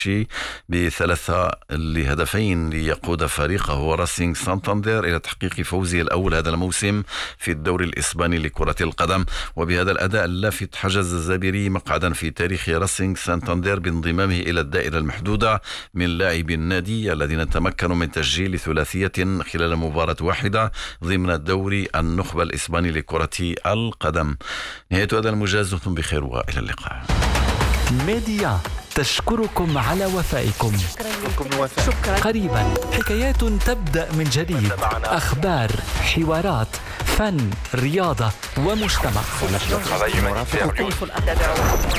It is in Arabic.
ب3 لهدفين ليقود فريقه راسينغ سانتاندير إلى تحقيق فوزه الأول هذا الموسم في الدوري الإسباني لكرة القدم. وبهذا الأداء اللافت حجز الزابيري مقعدا في تاريخ راسينغ سانتاندير بانضمامه إلى الدائرة المحدودة من لاعبي النادي الذين تمكنوا من تسجيل ثلاثية خلال مباراة واحدة ضمن الدوري النخبة الإسباني لكرة القدم. نهاية هذا الموجز، دمتم بخير وإلى اللقاء. ميديا تشكركم على وفائكم. شكرا. قريبا حكايات تبدأ من جديد، أخبار، حوارات، فن، رياضة ومجتمع.